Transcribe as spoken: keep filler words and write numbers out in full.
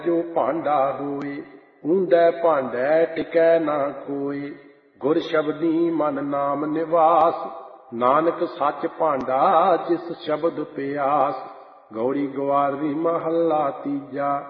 ਜੋ ਭਾਂਡਾ ਹੋਏ, ਊਂਦੈ ਭਾਂਡੈ ਟਿਕੈ ਨਾ ਕੋਇ। ਗੁਰ ਸ਼ਬਦੀ ਮਨ ਨਾਮ ਨਿਵਾਸ, ਨਾਨਕ ਸੱਚ ਭਾਂਡਾ ਜਿਸ ਸ਼ਬਦ ਪਿਆਸ। ਗੌੜੀ ਗਵਾਰੀ ਮਹੱਲਾ ਤੀਜਾ।